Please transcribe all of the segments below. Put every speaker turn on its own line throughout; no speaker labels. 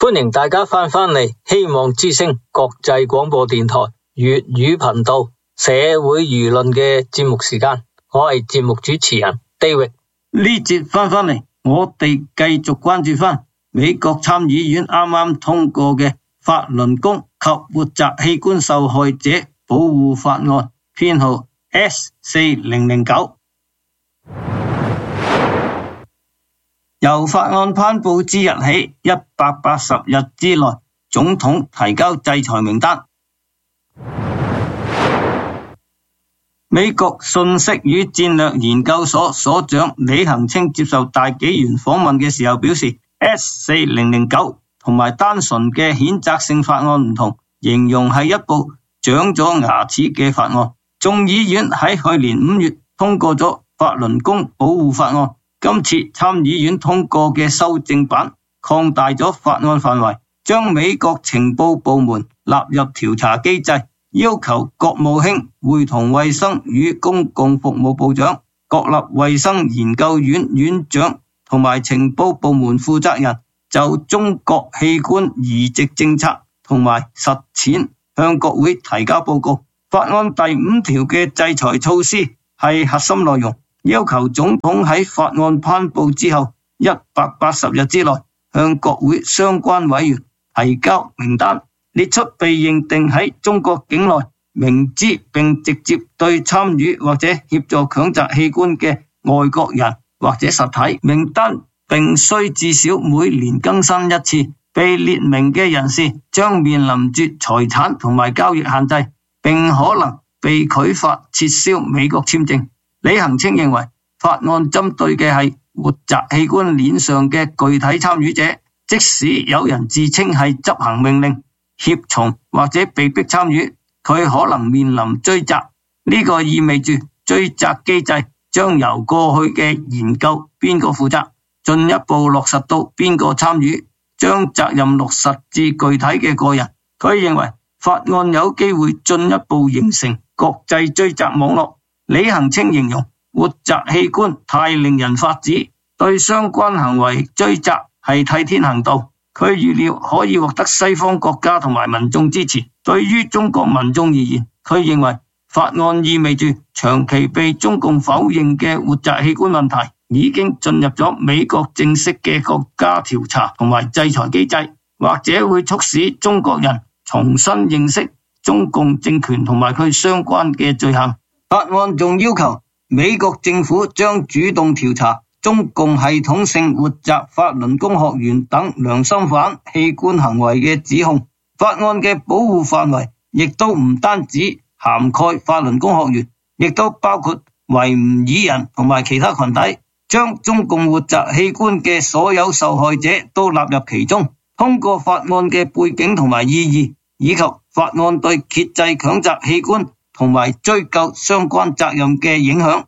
歡迎大家翻嚟希望之聲國際廣播電台粵語頻道社會輿論嘅節目時間，我係節目主持人 David。
呢節翻嚟，我哋繼續關注翻美國參議院啱啱通過嘅法輪功及活摘器官受害者保護法案，編號 S4009。由法案頒布之日起180日之內，總統提交制裁名單。美國信息與戰略研究所所長李恒清接受大紀元訪問嘅時候表示， S4009 同埋單純嘅譴責性法案唔同，形容係一部長咗牙齒嘅法案。眾議院喺去年5月通過咗法輪功保護法案，今次參議院通過嘅修正版擴大咗法案範圍，將美國情報部門納入調查機制，要求國務卿會同衛生與公共服務部長、國立衛生研究院院長同埋情報部門負責人就中國器官移植政策同埋實踐向國會提交報告。法案第5條嘅制裁措施係核心內容，要求總統喺法案頒布之後180日之內向國會相關委員提交名單，列出被認定喺中國境內明知並直接對參與或者協助強摘器官嘅外國人或者實體。名單並須至少每年更新一次。被列明嘅人士將面臨住財產同埋交易限制，並可能被拒發撤銷美國簽證。李恒清認為法案針對嘅係活摘器官鏈上嘅具體參與者，即使有人自稱係執行命令、協從或者被迫參與，佢可能面臨追責。呢個意味住追責機制將由過去嘅研究邊個負責，進一步落實到邊個參與，將責任落實至具體嘅個人。佢認為法案有機會進一步形成國際追責網絡。李恒清形容活摘器官太令人髮指，對相關行為追責係替天行道。佢預料可以獲得西方國家同埋民眾支持。對於中國民眾而言，佢認為法案意味住長期被中共否認嘅活摘器官問題已經進入咗美國正式嘅國家調查同埋制裁機制，或者會促使中國人重新認識中共政權同埋佢相關嘅罪行。法案仲要求美國政府將主動調查中共系統性活摘法輪功學員等良心犯器官行為嘅指控。法案嘅保護範圍亦都唔單止涵蓋法輪功學員，亦都包括維吾爾人同埋其他群體，將中共活摘器官嘅所有受害者都納入其中。通過法案嘅背景同埋意義，以及法案對遏制強摘器官同埋追究相關責任嘅影響。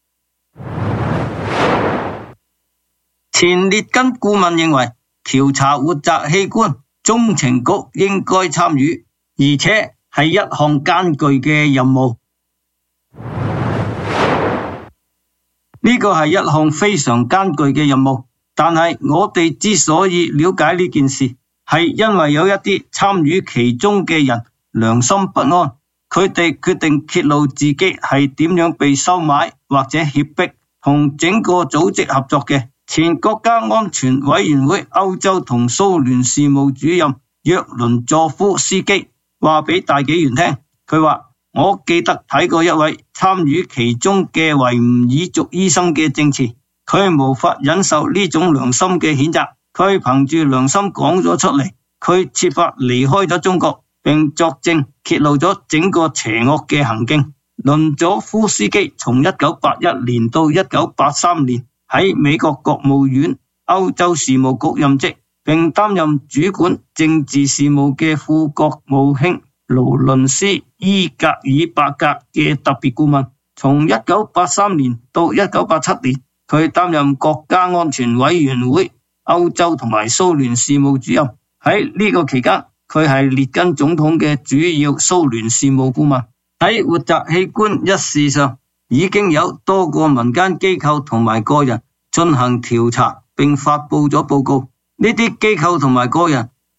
前列根顧問認為，調查活摘器官，中情局應該參與，而且係一項艱巨嘅任務。呢個係一項非常艱巨嘅任務，但係我哋之所以了解呢件事，係因為有一啲參與其中嘅人良心不安，佢哋決定揭露自己係點樣被收買或者脅迫，同整個組織合作嘅。前國家安全委員會歐洲同蘇聯事務主任約倫佐夫斯基話俾大紀元聽，佢話：我記得睇過一位參與其中嘅維吾爾族醫生嘅證詞，佢無法忍受呢種良心嘅譴責，佢憑住良心講咗出嚟，佢設法離開咗中國，並作證揭露咗整個邪惡嘅行徑。倫佐夫斯基從1981年到1983年喺美國國務院歐洲事務局任職，並擔任主管政治事務嘅副國務卿勞倫斯伊格爾伯格嘅特別顧問。從1983年到1987年，佢擔任國家安全委員會歐洲同埋蘇聯事務主任。喺呢個期間，佢係列根總統嘅主要蘇聯事務顧問。喺活摘器官一事上，已經有多個民間機構同埋個人進行調查並發佈咗報告。呢啲機構同埋個人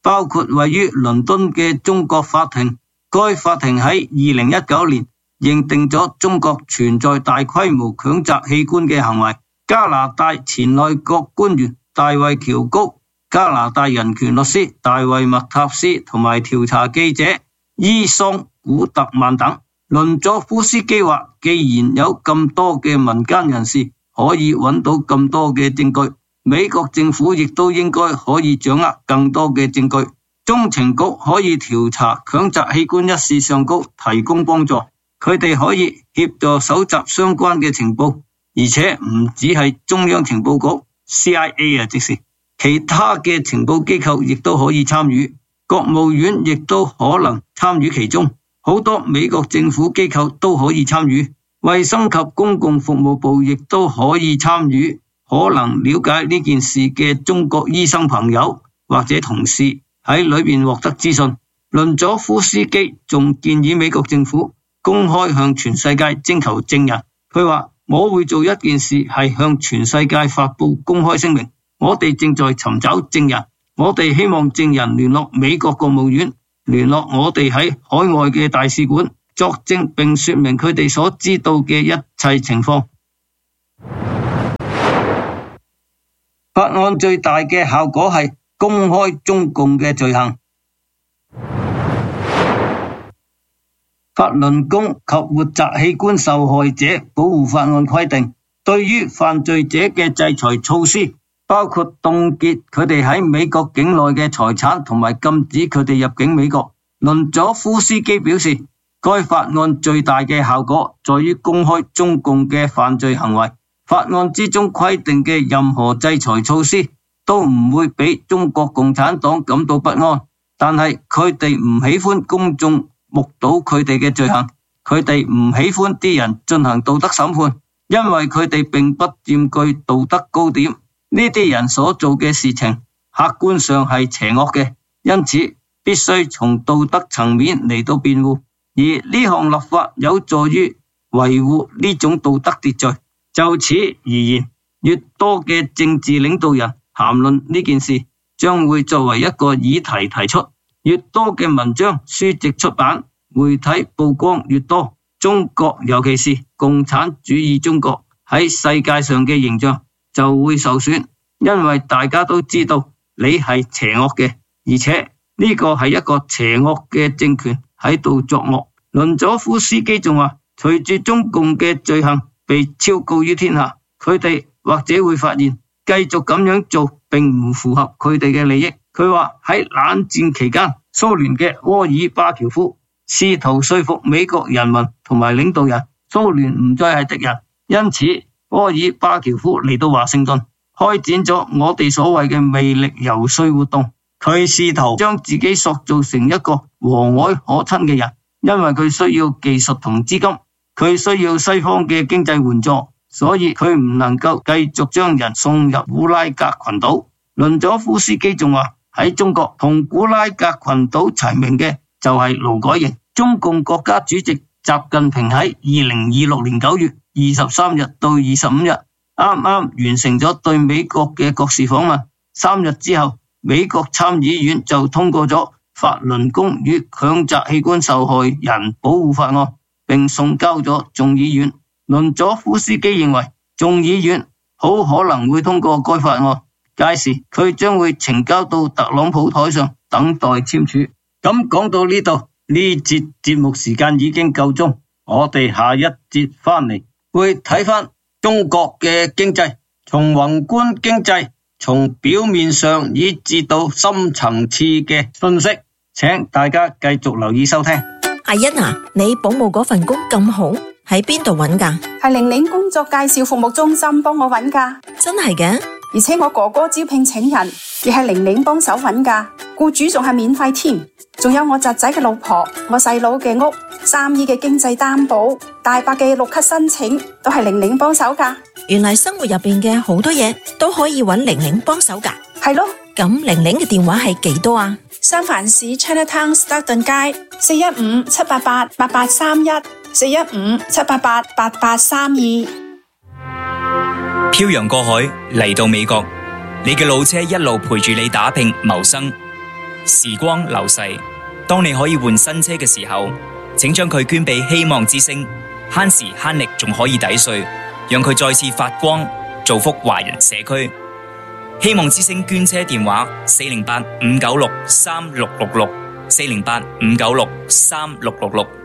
包括位於倫敦嘅中國法庭。該法庭喺2019年認定咗中國存在大規模強摘器官嘅行為。加拿大前內閣官員大衛喬高、加拿大人權律師大衛麥塔斯同埋調查記者伊桑古特曼等。倫佐夫斯基話，既然有咁多嘅民間人士可以揾到咁多嘅證據，美國政府亦都應該可以掌握更多嘅證據。中情局可以調查強摘器官一事上高提供幫助，佢哋可以協助搜集相關嘅情報，而且唔只係中央情報局 CIA 即是其他嘅情報機構亦都可以參與，國務院亦都可能參與其中，好多美國政府機構都可以參與，衛生及公共服務部亦都可以參與，可能了解呢件事嘅中國醫生朋友或者同事喺裏邊獲得資訊。倫佐夫斯基仲建議美國政府公開向全世界徵求證人。佢話，我會做一件事，係向全世界發佈公開聲明，我哋正在尋找證人，我哋希望證人聯絡美國國務院，聯絡我哋喺海外嘅大使館，作證並說明佢哋所知道嘅一切情況。法案最大嘅效果係公開中共嘅罪行。法輪功及活摘器官受害者保護法案規定，對於犯罪者嘅制裁措施包括凍結佢哋喺美國境內嘅財產同埋禁止佢哋入境美國。倫佐夫斯基表示，該法案最大嘅效果在於公開中共嘅犯罪行為。法案之中規定嘅任何制裁措施都唔會俾中國共產黨感到不安，但係佢哋唔喜歡公眾目睹佢哋嘅罪行，佢哋唔喜歡啲人進行道德審判，因為佢哋並不佔據道德高點。呢啲人所做嘅事情客觀上係邪惡嘅，因此必須從道德層面嚟到辯護，而呢項立法有助於維護呢種道德秩序。就此而言，越多嘅政治領導人談論呢件事，將會作為一個議題提出，越多嘅文章書籍出版，媒體曝光越多，中國尤其是共產主義中國喺世界上嘅形象就會受損，因為大家都知道你係邪惡嘅，而且呢個係一個邪惡嘅政權喺度作惡。倫佐夫斯基仲話，隨住中共嘅罪行被昭告於天下，佢哋或者會發現繼續咁樣做並唔符合佢哋嘅利益。佢話喺冷戰期間，蘇聯嘅戈爾巴喬夫試圖說服美國人民同埋領導人，蘇聯唔再係敵人，因此戈爾巴喬夫嚟到華盛頓，開展咗我哋所謂嘅魅力遊說活動。佢試圖將自己塑造成一個和藹可親嘅人，因為佢需要技術同資金，佢需要西方嘅經濟援助，所以佢唔能夠繼續將人送入古拉格群島。倫佐夫斯基仲話，喺中國同古拉格群島齊名嘅就係勞改營。中共國家主席習近平喺2026年9月23日到25日啱啱完成咗對美國嘅國事訪問。3日之後，美國參議院就通過咗法輪功與強摘器官受害人保護法案，並送交咗眾議院。倫佐夫斯基認為眾議院好可能會通過該法案，屆時佢將會呈交到特朗普台上等待簽署。咁講到呢度，呢節節目時間已經夠鐘，我哋下一節翻嚟會睇翻中國嘅經濟，從宏觀經濟，從表面上以至到深層次嘅信息，請大家繼續留意收聽。
阿欣啊，你保姆嗰份工咁好，喺邊度揾㗎？
係玲玲工作介紹服務中心幫我揾㗎。真係嘅？而且我哥哥招聘請人，亦係玲玲幫手揾㗎，僱主仲係免費添。仲有我侄仔嘅老婆，我細佬嘅屋，3億嘅經濟擔保，大伯嘅綠卡申請都係玲玲幫手㗎。
原來生活入邊嘅好多嘢都可以揾玲玲幫手㗎。
係咯。
咁玲玲嘅電話係幾多啊？
三藩市 Chinatown Stockton 街415-788-8831，415-788-8832。
漂洋過海嚟到美國，你嘅老車一路陪住你打拼謀生。 時光流逝，當你可以換新車嘅時候，請將佢捐俾希望之星，慳時慳力仲可以抵稅，讓佢再次發光，造福華人社區。希望之星捐車電話408-596-3666，408-596-3666。